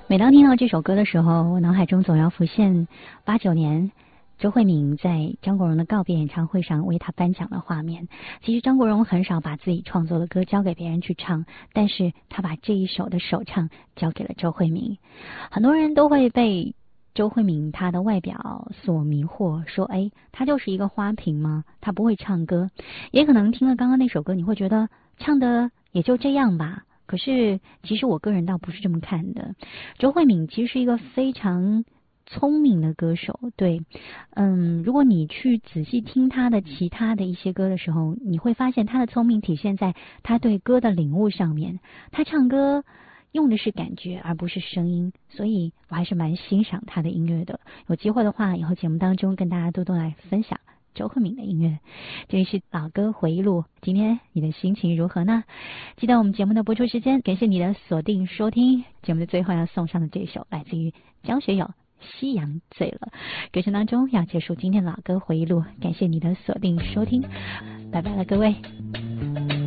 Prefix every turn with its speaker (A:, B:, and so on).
A: 每当听到这首歌的时候，我脑海中总要浮现89年周慧敏在张国荣的告别演唱会上为他颁奖的画面。其实张国荣很少把自己创作的歌交给别人去唱，但是他把这一首的首唱交给了周慧敏。很多人都会被周慧敏她的外表所迷惑，说她就是一个花瓶吗？她不会唱歌。也可能听了刚刚那首歌，你会觉得唱的也就这样吧。可是其实我个人倒不是这么看的。周慧敏其实是一个非常聪明的歌手，对，如果你去仔细听她的其他的一些歌的时候，你会发现她的聪明体现在她对歌的领悟上面。她唱歌用的是感觉而不是声音，所以我还是蛮欣赏她的音乐的。有机会的话，以后节目当中跟大家多多来分享周慧敏的音乐。这里是老歌回忆录，今天你的心情如何呢？记得我们节目的播出时间，感谢你的锁定收听。节目的最后要送上的这首来自于张学友《夕阳醉了》，歌声当中要结束今天的老歌回忆录，感谢你的锁定收听，拜拜了各位。